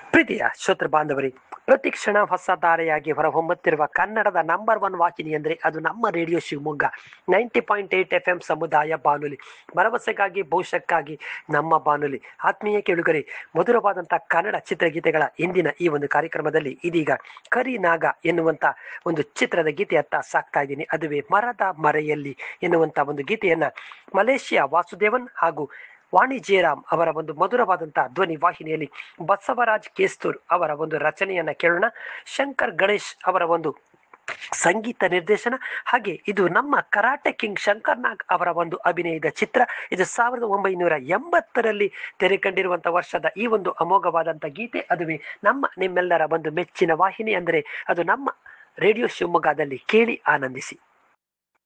ಪ್ರೀತಿಯ ಶ್ರೋತೃ ಬಾಂಧವರೇ, ಪ್ರತಿ ಕ್ಷಣ ಹೊಸ ಧಾರೆಯಾಗಿ ಹೊರಹೊಮ್ಮುತ್ತಿರುವ ಕನ್ನಡದ ನಂಬರ್ 1 ವಾಹಿನಿ ಅಂದರೆ ಅದು ನಮ್ಮ ರೇಡಿಯೋ ಶಿವಮೊಗ್ಗ 90.8 FM ಸಮುದಾಯ ಬಾನುಲಿ. ಭರವಸೆಗಾಗಿ ಭವಿಷ್ಯಕ್ಕಾಗಿ ನಮ್ಮ ಬಾನುಲಿ. ಆತ್ಮೀಯ ಕೇಳುಗರೆ, ಮಧುರವಾದಂಥ ಕನ್ನಡ ಚಿತ್ರಗೀತೆಗಳ ಇಂದಿನ ಈ ಒಂದು ಕಾರ್ಯಕ್ರಮದಲ್ಲಿ ಇದೀಗ ಕರಿನಾಗ ಎನ್ನುವಂಥ ಒಂದು ಚಿತ್ರದ ಗೀತೆಯತ್ತ ಸಾಕ್ತಾ ಇದ್ದೀನಿ. ಅದುವೇ ಮರದ ಮರೆಯಲ್ಲಿ ಎನ್ನುವಂಥ ಒಂದು ಗೀತೆಯನ್ನು ಮಲೇಷ್ಯಾ ವಾಸುದೇವನ್ ಹಾಗೂ ವಾಣಿ ಜಯರಾಮ್ ಅವರ ಒಂದು ಮಧುರವಾದಂತಹ ಧ್ವನಿ ವಾಹಿನಿಯಲ್ಲಿ ಬಸವರಾಜ್ ಕೇಸ್ತೂರ್ ಅವರ ಒಂದು ರಚನೆಯನ್ನ ಕೇಳೋಣ. ಶಂಕರ್ ಗಣೇಶ್ ಅವರ ಒಂದು ಸಂಗೀತ ನಿರ್ದೇಶನ, ಹಾಗೆ ಇದು ನಮ್ಮ ಕರಾಟೆ ಕಿಂಗ್ ಶಂಕರ್ ನಾಗ್ ಅವರ ಒಂದು ಅಭಿನಯದ ಚಿತ್ರ. ಇದು 1980ರಲ್ಲಿ ತೆರೆ ಕಂಡಿರುವಂತಹ ವರ್ಷದ ಈ ಒಂದು ಅಮೋಘವಾದಂಥ ಗೀತೆ. ಅದುವೇ ನಿಮ್ಮೆಲ್ಲರ ಒಂದು ಮೆಚ್ಚಿನ ವಾಹಿನಿ ಅಂದರೆ ಅದು ನಮ್ಮ ರೇಡಿಯೋ ಶಿವಮೊಗ್ಗದಲ್ಲಿ. ಕೇಳಿ ಆನಂದಿಸಿ.